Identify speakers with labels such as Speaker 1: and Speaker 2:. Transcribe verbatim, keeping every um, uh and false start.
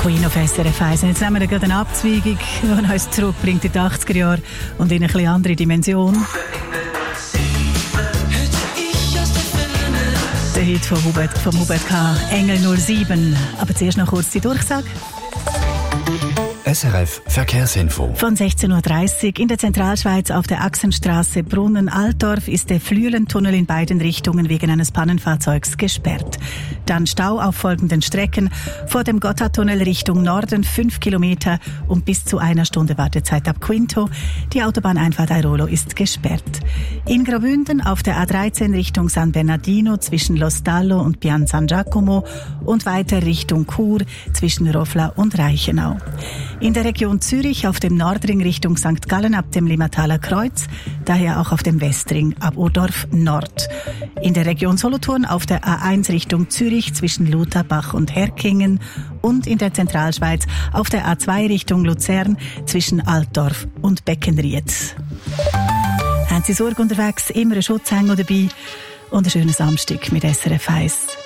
Speaker 1: Queen auf S R F eins. Jetzt nehmen wir gerade eine Abzweigung, die uns zurückbringt in die achtziger Jahre und in eine etwas andere Dimension. Der Hit von Hubert, vom Hubert K. Engel null sieben. Aber zuerst noch kurz die Durchsage.
Speaker 2: S R F Verkehrsinfo.
Speaker 1: Von sechzehn Uhr dreißig in der Zentralschweiz auf der Achsenstraße Brunnen-Altdorf ist der Flüelentunnel in beiden Richtungen wegen eines Pannenfahrzeugs gesperrt. Dann Stau auf folgenden Strecken: vor dem Gotthardtunnel Richtung Norden fünf Kilometer und bis zu einer Stunde Wartezeit ab Quinto. Die Autobahneinfahrt Airolo ist gesperrt. In Graubünden auf der A dreizehn Richtung San Bernardino zwischen Lo Stallo und Pian San Giacomo und weiter Richtung Chur zwischen Rofla und Reichenau. In der Region Zürich auf dem Nordring Richtung Sankt Gallen ab dem Limmataler Kreuz, daher auch auf dem Westring ab Urdorf Nord. In der Region Solothurn auf der A eins Richtung Zürich zwischen Lutherbach und Herkingen und in der Zentralschweiz auf der A zwei Richtung Luzern zwischen Altdorf und Beckenried. Haben Sie Sorge unterwegs, immer einen Schutzhänger dabei und einen schönen Samstag mit S R F eins.